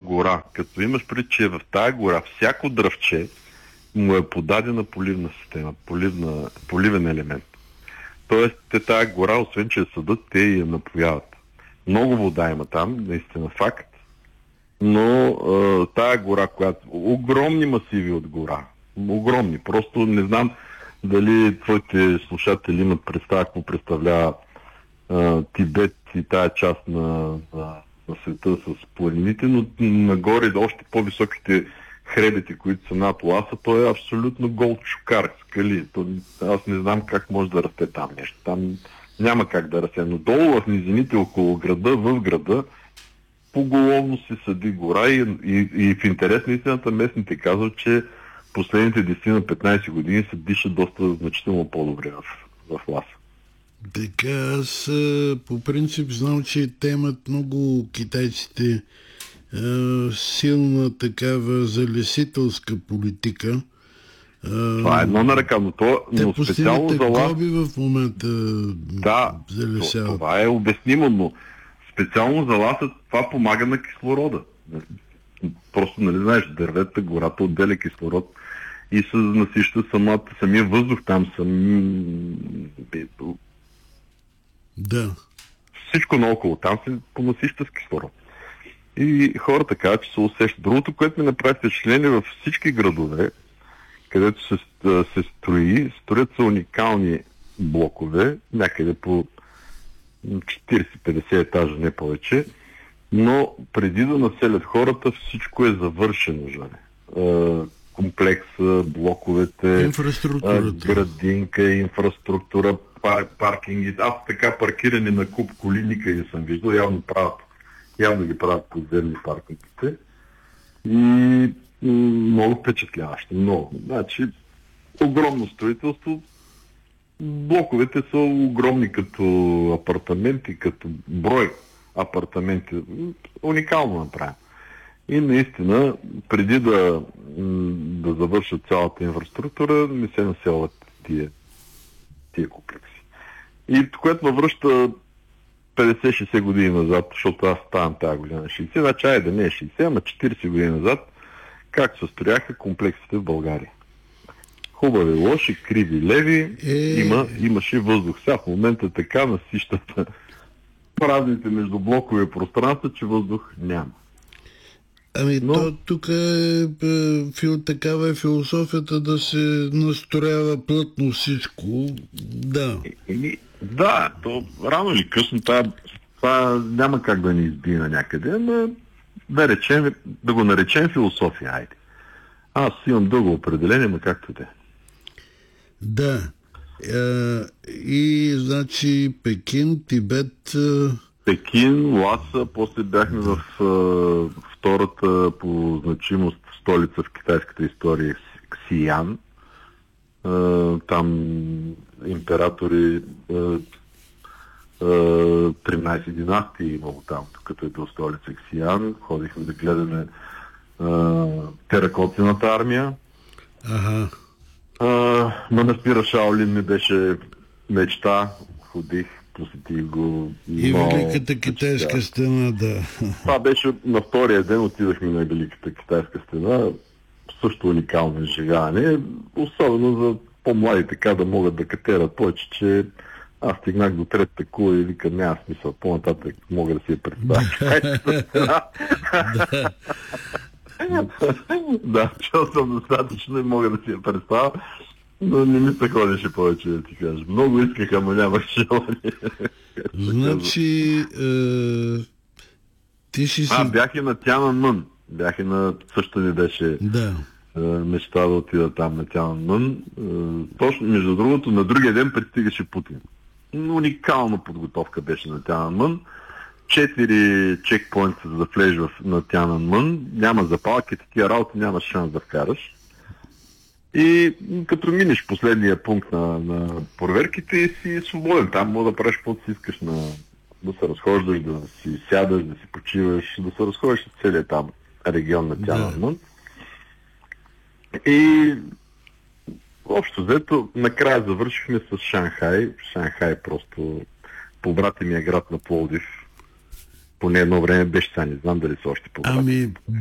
гора, като имаш предвид, че в тази гора всяко дръвче му е подадена поливна система, поливен елемент. Тоест, тази гора, освен че я съдат, те я напояват. Много вода има там, наистина факт, но тая гора, която... Огромни масиви от гора. Огромни. Просто не знам дали твоите слушатели имат представа какво представлява Тибет и тая част на света с планините, но нагоре още по-високите хребети, които са над Ласа, той е абсолютно гол чукар, скали. Аз не знам как може да расте там нещо. Там няма как да расте. Но долу в низините около града, в града, поголовно се съди гора и в интерес на истината местните казват, че последните 10 на 15 години се диша доста значително по-добре в Ласа. Така, аз по принцип знам, че те имат много китайците силна такава залесителска политика. Това е едно на ръка, но специално за Ласа... в момента залесяват. Това е обяснимо, но специално за Ласа това помага на кислорода. Просто, нали знаеш, дървета, гората отделя кислород и се насища самия въздух там. Да. Всичко наоколо там се понасища с кислород. И хората казват, че се усещат. Другото, което ми направи впечатление във всички градове, където се строят се уникални блокове, някъде по 40-50 етажа, не повече, но преди да населят хората, всичко е завършено, Жане. Комплекса, блоковете, градинка, инфраструктура, паркинги. Аз така паркирани на куп коли никъде съм виждал. Явно ги правят подземни паркингите. И много впечатляващо. Много. Значи, огромно строителство. Блоковете са огромни като апартаменти, като брой апартаменти. Уникално направено. И наистина, преди да завършат цялата инфраструктура, не се населват тия комплекси. И което ме връща 50-60 години назад, защото аз ставам тази година 60, значи да не е 60, ама 40 години назад, как се строяха комплексите в България. Хубави, лоши, криви, леви, имаше въздух. Сега в момента така насищат празните между блокове пространства, че въздух няма. Тук такава е философията да се настроява плътно всичко. Да. Да, то рано или късно това няма как да ни избие на някъде, но да го наречем философия, айде. Аз имам дълго определение, но както де. Да. И значи Пекин, Тибет... Пекин, Ласа, после бяхме в втората по значимост столица в китайската история Ксиян. Там императори 13 династии имало там, като е бил столица Ксиян. Ходихме да гледаме теракотената армия. Манастира Шаолин ми беше мечта. Ходих, посетих го. И Великата китайска стена, да. Това беше на втория ден, отидахме на Великата китайска стена. Също уникално изживяване. Особено за по-млади така да могат да катерат повече, че аз стигнах до третата кула и викам, няма смисъл. По-нататък мога да си я представя. Да, чел съм достатъчно и мога да си я представя. Но не ми се ходеше повече, да ти кажа. Много искаха, но нямах желание. Значи, ти си си... бях и на Тянънмън. Също ми беше мечта да отида там на Тянънмън. Точно, между другото, на другия ден пристигаше Путин. Уникална подготовка беше на Тянънмън. 4 чекпоинта за да влезеш на Тянънмън. Няма запалки, такива работи нямаш шанс да вкараш. И като минеш последния пункт на проверките и си свободен. Там мога да правиш каквото си искаш, да се разхождаш, да си сядаш, да си почиваш, да се разхождаш в целия там регион на Тянънмън. И общо взето, накрая завършихме с Шанхай. Шанхай просто по брата ми е град на Пловдив. Поне едно време беше, сега не знам дали са още по брата.